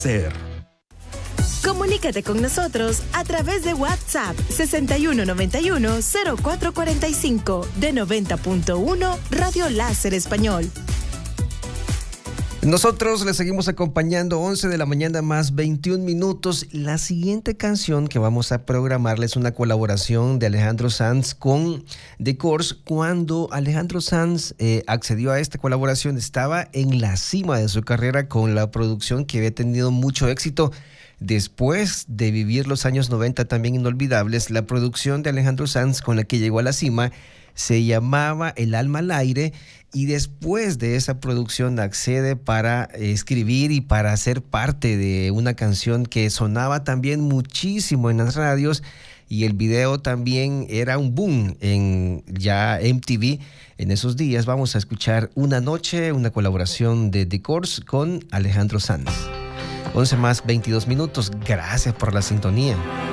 Ser. Comunícate con nosotros a través de WhatsApp 6191-0445 de 90.1 Radio Láser Español. Nosotros les seguimos acompañando, 11 de la mañana más 21 minutos. La siguiente canción que vamos a programarles es una colaboración de Alejandro Sanz con The Corrs. Cuando Alejandro Sanz accedió a esta colaboración, estaba en la cima de su carrera con la producción que había tenido mucho éxito. Después de vivir los años 90 también inolvidables, la producción de Alejandro Sanz con la que llegó a la cima se llamaba El alma al aire, y después de esa producción accede para escribir y para ser parte de una canción que sonaba también muchísimo en las radios, y el video también era un boom en ya MTV en esos días. Vamos a escuchar Una noche, una colaboración de The Corrs con Alejandro Sanz. 11 más 22 minutos. Gracias por la sintonía.